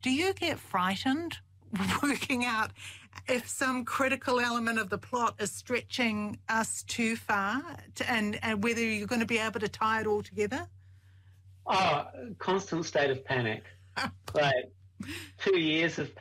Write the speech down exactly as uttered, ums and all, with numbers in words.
Do you get frightened working out if some critical element of the plot is stretching us too far to, and, and whether you're going to be able to tie it all together? Oh, constant state of panic. Like two years of